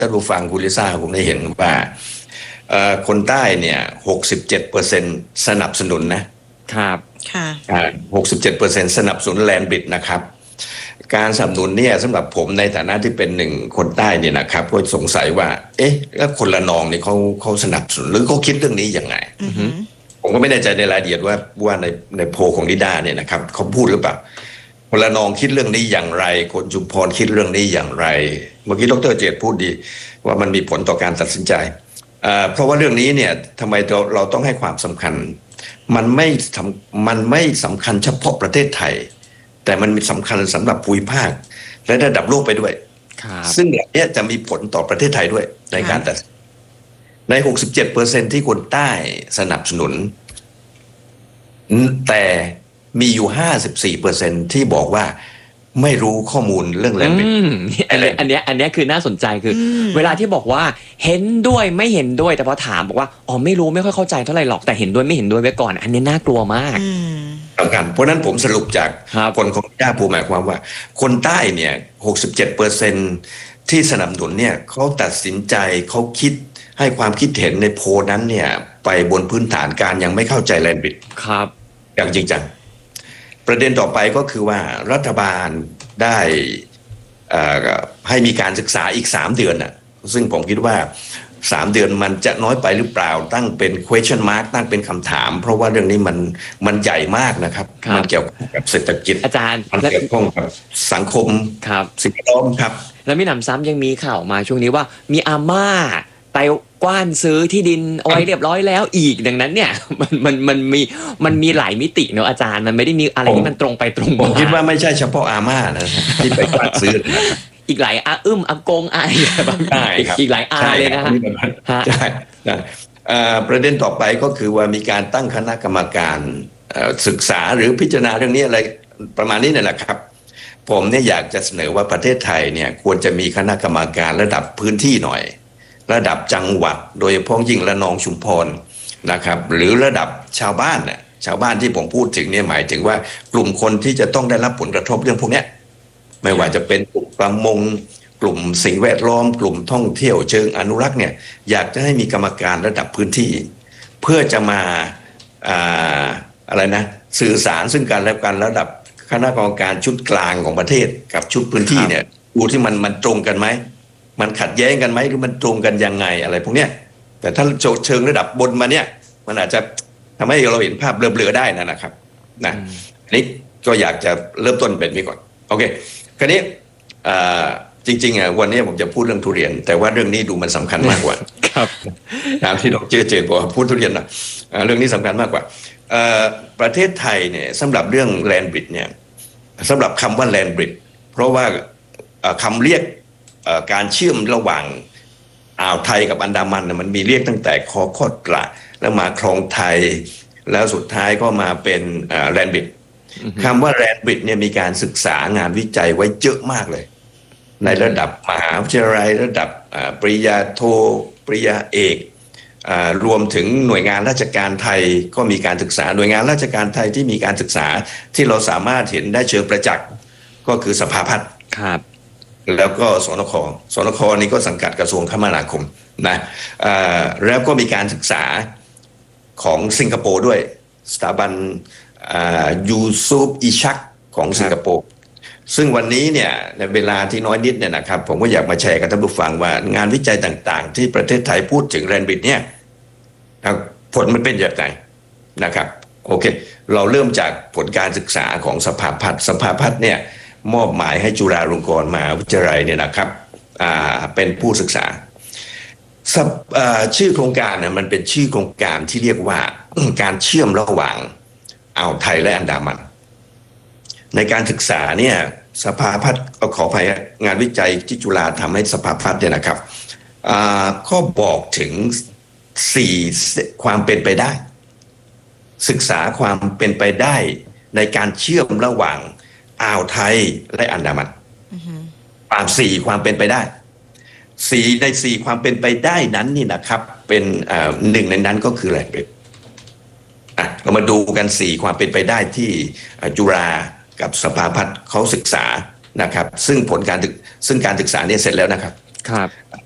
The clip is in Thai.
ท่านผู้ฟังคุณลิซ่าผมได้เห็นว่าคนใต้เนี่ย67%สนับสนุนนะครับค่ะ 67%สนับสนุนแลนด์บริดจ์นะครับการสนับสนุนเนี่ยสำหรับผมในฐานะที่เป็นหนึ่งคนใต้เนี่ยนะครับก็สงสัยว่าเอ๊ะแล้วคนละนองเนี่ยเขาสนับสนุนหรือเขาคิดเรื่องนี้ยังไงผมก็ไม่แน่ใจในรายละเอียดว่าในโพลของนิด้าเนี่ยนะครับเขาพูดหรือเปล่าคนละนองคิดเรื่องนี้อย่างไรคนชุมพรคิดเรื่องนี้อย่างไรเมื่อกี้ดร.เจตพูดดีว่ามันมีผลต่อการตัดสินใจเพราะว่าเรื่องนี้เนี่ยทำไมเราต้องให้ความสำคัญมันไม่สำคัญเฉพาะประเทศไทยแต่มันมีสำคัญสำหรับภูมิภาคและระดับโลกไปด้วยซึ่งแบบนี้จะมีผลต่อประเทศไทยด้วยในการตัดใน 67% ที่คนใต้สนับสนุนแต่มีอยู่ 54% ที่บอกว่าไม่รู้ข้อมูลเรื่องแลนด์บริดจ์อันนี้คือน่าสนใจคือเวลาที่บอกว่าเห็นด้วยไม่เห็นด้วยแต่พอถามบอกว่าอ๋อไม่รู้ไม่ค่อยเข้าใจเท่าไหร่หรอกแต่เห็นด้วยไม่เห็นด้วยไว้ก่อนอันนี้น่ากลัวมากสำคัญเพราะนั้นผมสรุปจากคนของย่าภูหมายความว่าคนใต้เนี่ย 67% ที่สนับสนุนเนี่ยเขาตัดสินใจเขาคิดให้ความคิดเห็นในโพลนั้นเนี่ยไปบนพื้นฐานการยังไม่เข้าใจแลนด์บริดจ์ครับอย่างจริงจังประเด็นต่อไปก็คือว่ารัฐบาลได้ให้มีการศึกษาอีก3เดือนน่ะซึ่งผมคิดว่า3เดือนมันจะน้อยไปหรือเปล่าตั้งเป็น question mark ตั้งเป็นคำถามเพราะว่าเรื่องนี้มันใหญ่มากนะครับมันเกี่ยวกับเศรษฐกิจอาจารย์มันเกี่ยวข้องกับสังคมสิ่งแวดล้อมครับแล้วมีหนำซ้ำยังมีข่าวมาช่วงนี้ว่ามีอาม่าไปกว้านซื้อที่ดินเอาไว้เรียบร้อยแล้วอีกดังนั้นเนี่ยมันมีหลายมิติเนอะอาจารย์มันไม่ได้มีอะไรที่มันตรงไปตรงมาผมคิดว่าไม่ใช่เฉพาะอาม่านะที่ไปกว้านซื้ออีกหลายอาอากงอาอีกหลายอาเลยนะฮะใช่ประเด็นต่อไปก็คือว่ามีการตั้งคณะกรรมการศึกษาหรือพิจารณาเรื่องนี้อะไรประมาณนี้นี่แหละครับผมเนี่ยอยากจะเสนอว่าประเทศไทยเนี่ยควรจะมีคณะกรรมการระดับพื้นที่หน่อยระดับจังหวัดโดยเฉพาะยิ่งระนองชุมพรนะครับหรือระดับชาวบ้านน่ะชาวบ้านที่ผมพูดถึงเนี่ยหมายถึงว่ากลุ่มคนที่จะต้องได้รับผลกระทบเรื่องพวกนี้ไม่ว่าจะเป็นกลุ่มประมงกลุ่มสิ่งแวดล้อมกลุ่มท่องเที่ยวเชิงอนุรักษ์เนี่ยอยากจะให้มีกรรมการระดับพื้นที่เพื่อจะมาอะไรนะสื่อสารซึ่งกันและกันระดับคณะกรรมการชุดกลางของประเทศกับชุดพื้นที่เนี่ยดูที่มันตรงกันไหมมันขัดแย้งกันไหมหรือมันตรงกันยังไงอะไรพวกเนี้ยแต่ถ้าเชิงระดับบนมาเนี่ยมันอาจจะทำให้เราเห็นภาพเบลอๆได้นะครับนะนี่ก็อยากจะเริ่มต้นแบบนี้ก่อนโอเคคราวนี้จริงๆวันนี้ผมจะพูดเรื่องทุเรียนแต่ว่าเรื่องนี้ดูมันสำคัญมากกว่าครับที่ดร.เจตบอกพูดทุเรียนนะเรื่องนี้สำคัญมากกว่าประเทศไทยเนี่ยสำหรับเรื่องแลนด์บริดจ์เนี่ยสำหรับคำว่าแลนด์บริดจ์เพราะว่าคำเรียกการเชื่อมระหว่างอ่าวไทยกับอันดามันมันมีเรียกตั้งแต่คอคดละแล้วมาคลองไทยแล้วสุดท้ายก็มาเป็นแลนด์บริดจ์คำว่าแลนด์บริดจ์เนี่ยมีการศึกษางานวิจัยไว้เยอะมากเลยในระดับมหาวิทยาลัยระดับปริญญาโทปริญญาเอกรวมถึงหน่วยงานราชการไทยก็มีการศึกษาหน่วยงานราชการไทยที่มีการศึกษาที่เราสามารถเห็นได้เชิงประจักษ์ก็คือสภาพัฒน์แล้วก็สนคนี่ก็สังกัดกระทรวงคมนาคมนะแล้วก็มีการศึกษาของสิงคโปร์ด้วยสถาบันยูซุปอิชักของสิงคโปร์ซึ่งวันนี้เนี่ยในเวลาที่น้อยนิดเนี่ยนะครับผมก็อยากมาแชร์กับท่านผู้ฟังว่างานวิจัยต่างๆที่ประเทศไทยพูดถึงแลนด์บริดจ์เนี่ยผลมันเป็นอย่างไรนะครับโอเคเราเริ่มจากผลการศึกษาของสภาพัฒน์เนี่ยมอบหมายให้จุฬาลงกรณ์มหาวิทยาลัยเนี่ยนะครับเป็นผู้ศึกษาชื่อโครงการเนี่ยมันเป็นชื่อโครงการที่เรียกว่าการเชื่อมระหว่างอ่าวไทยและอันดามันในการศึกษาเนี่ยสภาพัฒน์ขออภัยงานวิจัยที่จุฬาทำให้สภาพัฒน์เนี่ยนะครับก็บอกถึง4ความเป็นไปได้ศึกษาความเป็นไปได้ในการเชื่อมระหว่างอ่าวไทยและอันดามัน4ความเป็นไปได้4ใน4ความเป็นไปได้นั้นนี่นะครับเป็นหนึ่งในนั้นก็คือแลนด์บริดจ์เรามาดูกัน4ความเป็นไปได้ที่จุฬากับสภาพัฒน์เขาศึกษานะครับซึ่งการศึกษาเนี่ยเสร็จแล้วนะครับ